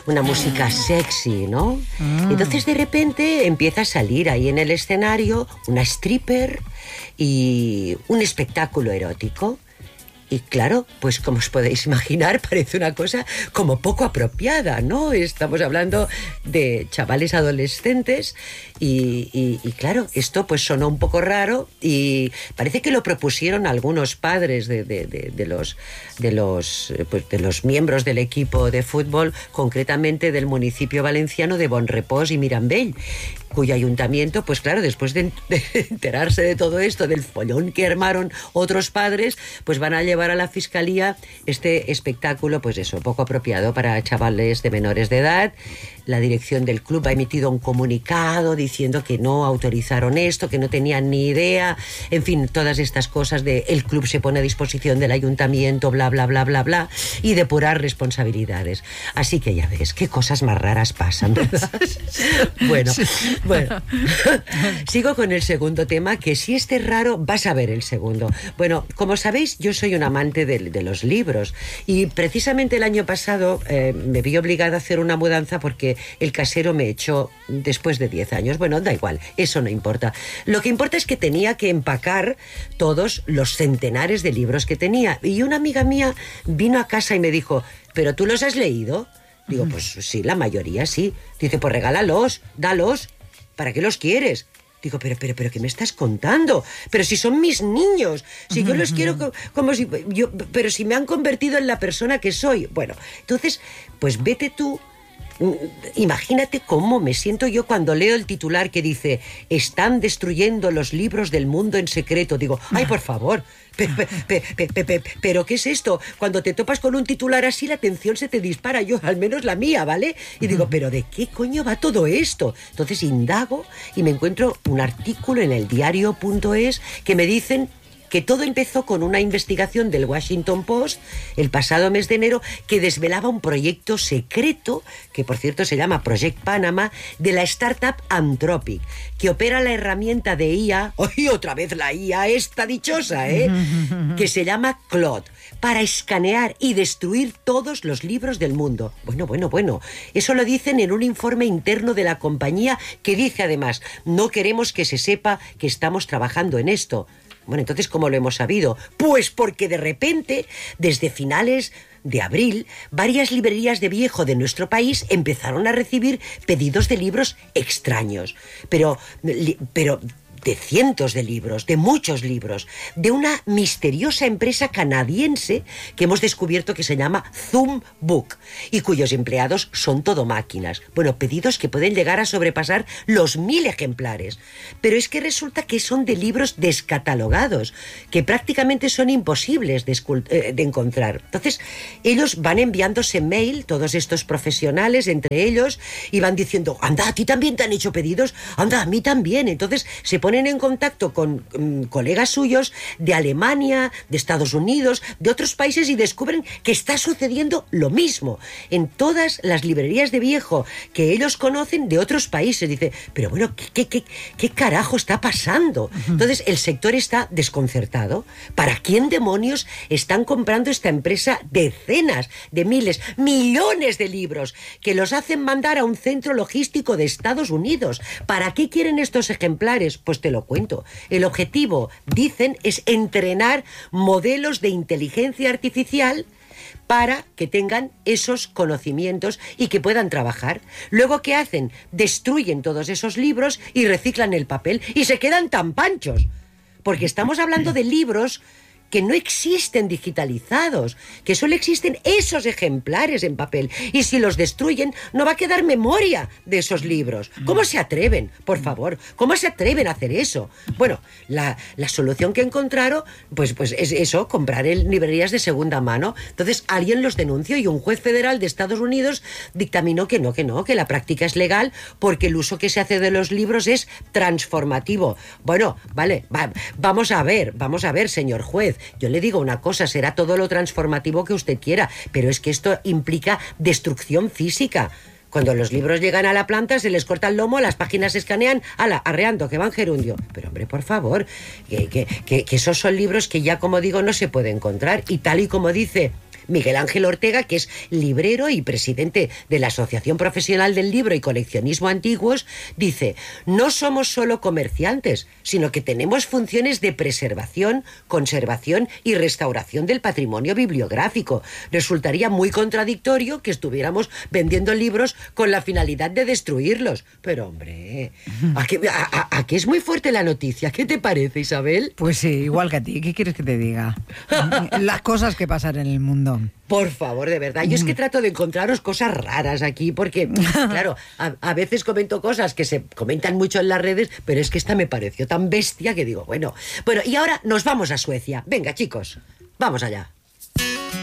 una música sexy, ¿no? Entonces de repente empieza a salir ahí en el escenario una stripper y un espectáculo erótico. Y claro, pues como os podéis imaginar, parece una cosa como poco apropiada, ¿no? Estamos hablando de chavales adolescentes y claro, esto pues sonó un poco raro y parece que lo propusieron algunos padres de los miembros del equipo de fútbol, concretamente del municipio valenciano de Bonrepòs y Mirambell, cuyo ayuntamiento, pues claro, después de enterarse de todo esto, del follón que armaron otros padres, pues van a llevar a la fiscalía este espectáculo, pues eso, poco apropiado para chavales de menores de edad. La dirección del club ha emitido un comunicado diciendo que no autorizaron esto, que no tenían ni idea, en fin, todas estas cosas de el club se pone a disposición del ayuntamiento, bla, bla, bla, bla, bla, y depurar responsabilidades. Así que ya ves, qué cosas más raras pasan, ¿verdad? Bueno, sigo con el segundo tema, que si este es raro, vas a ver el segundo. Bueno, como sabéis, yo soy un amante de los libros y precisamente el año pasado me vi obligada a hacer una mudanza porque el casero me echó después de 10 años. Bueno, da igual, eso no importa. Lo que importa es que tenía que empacar todos los centenares de libros que tenía. Y una amiga mía vino a casa y me dijo, ¿pero tú los has leído? Digo, pues sí, la mayoría sí. Dice, pues regálalos, dalos. ¿Para qué los quieres? Digo, pero, ¿qué me estás contando? Pero si son mis niños, si yo los quiero como si... pero si me han convertido en la persona que soy. Bueno, entonces, pues vete tú. Imagínate cómo me siento yo cuando leo el titular que dice están destruyendo los libros del mundo en secreto. Digo, ay, por favor, pero ¿qué es esto? Cuando te topas con un titular así, la atención se te dispara, yo, al menos la mía, ¿vale? Y digo, ¿pero de qué coño va todo esto? Entonces indago y me encuentro un artículo en el diario.es que me dicen que todo empezó con una investigación del Washington Post el pasado mes de enero que desvelaba un proyecto secreto, que por cierto se llama Project Panama, de la startup Anthropic, que opera la herramienta de IA, ¡ay, otra vez la IA esta dichosa!, que se llama Claude, para escanear y destruir todos los libros del mundo. Bueno, eso lo dicen en un informe interno de la compañía que dice además, no queremos que se sepa que estamos trabajando en esto. Bueno, entonces, ¿cómo lo hemos sabido? Pues porque de repente, desde finales de abril, varias librerías de viejo de nuestro país empezaron a recibir pedidos de libros extraños. Pero de cientos de libros, de muchos libros, de una misteriosa empresa canadiense que hemos descubierto que se llama Zoom Book y cuyos empleados son todo máquinas. Bueno, pedidos que pueden llegar a sobrepasar los 1000 ejemplares. Pero es que resulta que son de libros descatalogados, que prácticamente son imposibles de encontrar. Entonces, ellos van enviándose mail, todos estos profesionales, entre ellos, y van diciendo, anda, ¿a ti también te han hecho pedidos? Anda, a mí también. Entonces, se ponen en contacto con colegas suyos de Alemania, de Estados Unidos, de otros países y descubren que está sucediendo lo mismo en todas las librerías de viejo que ellos conocen de otros países. Dice, pero bueno, ¿qué carajo está pasando? Entonces el sector está desconcertado. ¿Para quién demonios están comprando esta empresa decenas de miles, millones de libros que los hacen mandar a un centro logístico de Estados Unidos? ¿Para qué quieren estos ejemplares? Pues te lo cuento. El objetivo, dicen, es entrenar modelos de inteligencia artificial para que tengan esos conocimientos y que puedan trabajar. Luego, ¿qué hacen? Destruyen todos esos libros y reciclan el papel y se quedan tan panchos. Porque estamos hablando de libros que no existen digitalizados, que solo existen esos ejemplares en papel. Y si los destruyen, no va a quedar memoria de esos libros. ¿Cómo se atreven, por favor? ¿Cómo se atreven a hacer eso? Bueno, la solución que encontraron, pues es eso, comprar en librerías de segunda mano. Entonces, alguien los denunció y un juez federal de Estados Unidos dictaminó que que la práctica es legal porque el uso que se hace de los libros es transformativo. Bueno, vale, vamos a ver, señor juez. Yo le digo una cosa, será todo lo transformativo que usted quiera, pero es que esto implica destrucción física. Cuando los libros llegan a la planta, se les corta el lomo, las páginas se escanean, ala, arreando, que van gerundio. Pero hombre, por favor, que esos son libros que ya, como digo, no se puede encontrar. Y tal y como dice Miguel Ángel Ortega, que es librero y presidente de la Asociación Profesional del Libro y Coleccionismo Antiguos, dice: no somos solo comerciantes, sino que tenemos funciones de preservación, conservación y restauración del patrimonio bibliográfico. Resultaría muy contradictorio que estuviéramos vendiendo libros con la finalidad de destruirlos. Pero hombre, ¿a qué es muy fuerte la noticia? ¿Qué te parece, Isabel? Pues sí, igual que a ti. ¿Qué quieres que te diga? Las cosas que pasan en el mundo. Por favor, de verdad. Yo es que trato de encontraros cosas raras aquí, porque, claro, a veces comento cosas que se comentan mucho en las redes, pero es que esta me pareció tan bestia que digo, bueno, y ahora nos vamos a Suecia. Venga, chicos, vamos allá.